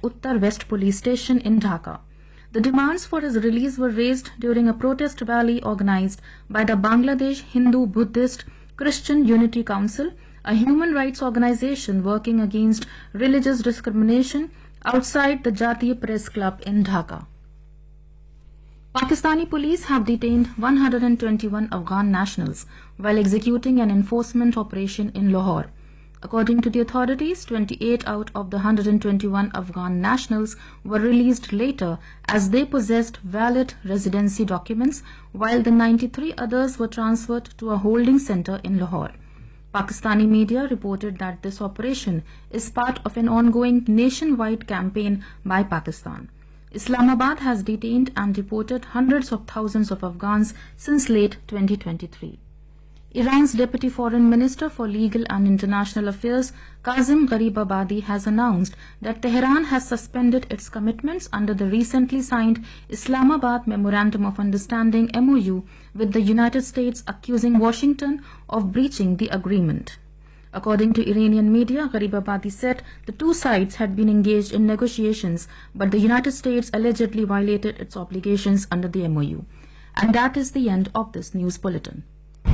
Uttar West Police Station in Dhaka. The demands for his release were raised during a protest rally organized by the Bangladesh Hindu Buddhist Christian Unity Council, a human rights organization working against religious discrimination outside the Jatiya Press Club in Dhaka. Pakistani police have detained 121 Afghan nationals while executing an enforcement operation in Lahore. According to the authorities, 28 out of the 121 Afghan nationals were released later as they possessed valid residency documents, while the 93 others were transferred to a holding center in Lahore. Pakistani media reported that this operation is part of an ongoing nationwide campaign by Pakistan. Islamabad has detained and deported hundreds of thousands of Afghans since late 2023. Iran's Deputy Foreign Minister for Legal and International Affairs, Kazim Gharibabadi, has announced that Tehran has suspended its commitments under the recently signed Islamabad Memorandum of Understanding (MOU) with the United States, accusing Washington of breaching the agreement. According to Iranian media, Gharibabadi said the two sides had been engaged in negotiations, but the United States allegedly violated its obligations under the MOU. And that is the end of this news bulletin.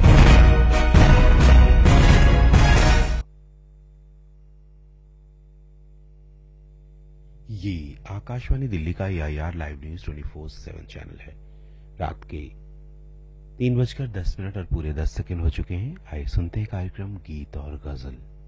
ये आकाशवाणी दिल्ली का IR live news 24/7 channel है। रात के 3:10 और पूरे 10 second हो चुके हैं। आइए सुनते हैं कार्यक्रम गीत और गजल।